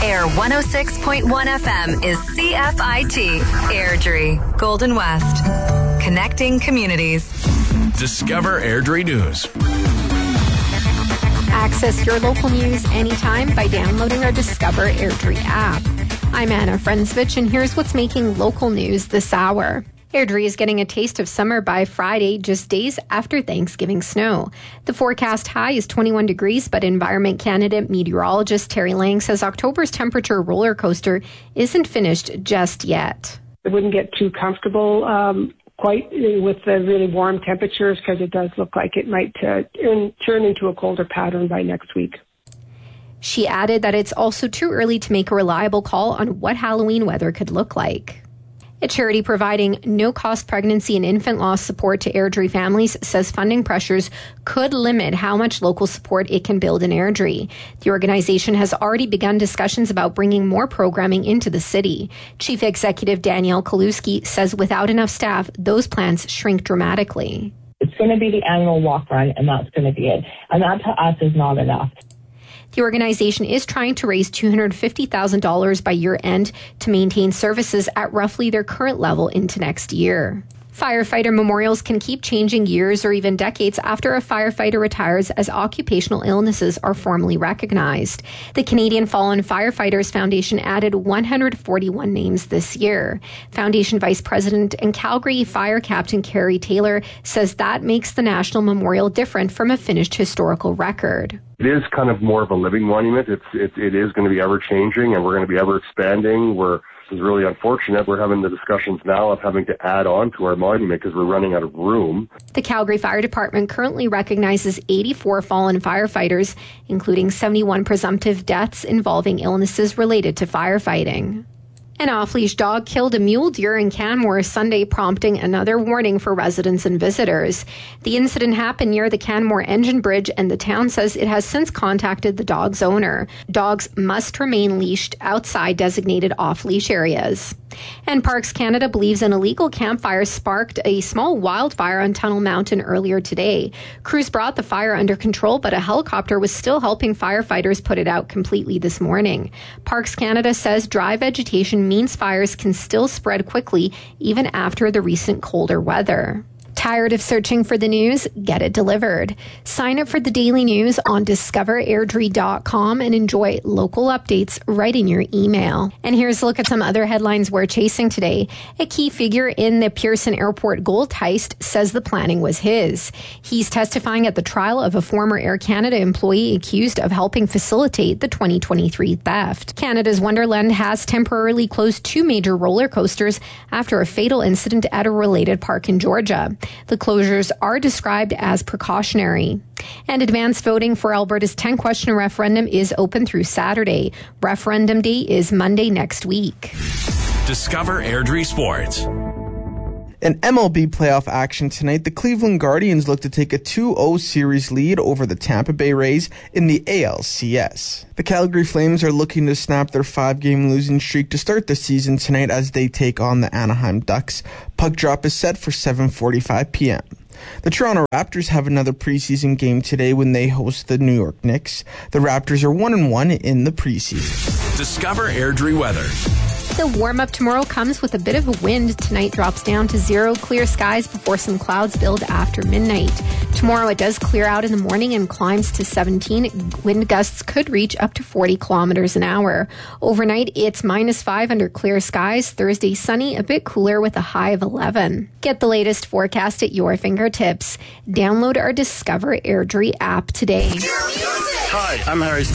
Air 106.1 FM is CFIT, Airdrie, Golden West. Connecting communities. Discover Airdrie News. Access your local news anytime by downloading our Discover Airdrie app. I'm Anna Frensvich, and here's what's making local news this hour. Airdrie is getting a taste of summer by Friday, just days after Thanksgiving snow. The forecast high is 21 degrees, but Environment Canada meteorologist Terry Lang says October's temperature roller coaster isn't finished just yet. I wouldn't get too comfortable quite with the really warm temperatures because it does look like it might turn into a colder pattern by next week. She added that it's also too early to make a reliable call on what Halloween weather could look like. A charity providing no-cost pregnancy and infant loss support to Airdrie families says funding pressures could limit how much local support it can build in Airdrie. The organization has already begun discussions about bringing more programming into the city. Chief Executive Danielle Kaluski says without enough staff, those plans shrink dramatically. It's going to be the annual walk run, and that's going to be it. And that to us is not enough. The organization is trying to raise $250,000 by year end to maintain services at roughly their current level into next year. Firefighter memorials can keep changing years or even decades after a firefighter retires as occupational illnesses are formally recognized. The Canadian Fallen Firefighters Foundation added 141 names this year. Foundation Vice President and Calgary Fire Captain Carrie Taylor says that makes the National Memorial different from a finished historical record. It is kind of more of a living monument. It is going to be ever changing, and we're going to be ever expanding. This is really unfortunate. We're having the discussions now of having to add on to our monument because we're running out of room. The Calgary Fire Department currently recognizes 84 fallen firefighters, including 71 presumptive deaths involving illnesses related to firefighting. An off-leash dog killed a mule deer in Canmore Sunday, prompting another warning for residents and visitors. The incident happened near the Canmore Engine Bridge, and the town says it has since contacted the dog's owner. Dogs must remain leashed outside designated off-leash areas. And Parks Canada believes an illegal campfire sparked a small wildfire on Tunnel Mountain earlier today. Crews brought the fire under control, but a helicopter was still helping firefighters put it out completely this morning. Parks Canada says dry vegetation means fires can still spread quickly even after the recent colder weather. Tired of searching for the news? Get it delivered. Sign up for the daily news on discoverairdrie.com and enjoy local updates right in your email. And here's a look at some other headlines we're chasing today. A key figure in the Pearson Airport gold heist says the planning was his. He's testifying at the trial of a former Air Canada employee accused of helping facilitate the 2023 theft. Canada's Wonderland has temporarily closed 2 major roller coasters after a fatal incident at a related park in Georgia. The closures are described as precautionary. And advanced voting for Alberta's 10-question referendum is open through Saturday. Referendum day is Monday next week. Discover Airdrie Sports. In MLB playoff action tonight, the Cleveland Guardians look to take a 2-0 series lead over the Tampa Bay Rays in the ALCS. The Calgary Flames are looking to snap their 5-game losing streak to start the season tonight as they take on the Anaheim Ducks. Puck drop is set for 7:45 p.m. The Toronto Raptors have another preseason game today when they host the New York Knicks. The Raptors are 1-1 in the preseason. Discover Airdrie weather. The warm-up tomorrow comes with a bit of a wind. Tonight drops down to 0, clear skies before some clouds build after midnight. Tomorrow it does clear out in the morning and climbs to 17. Wind gusts could reach up to 40 kilometers an hour. Overnight it's -5 under clear skies. Thursday sunny, a bit cooler with a high of 11. Get the latest forecast at your fingertips. Download our Discover Airdrie app today. Hi, I'm Harry Styles.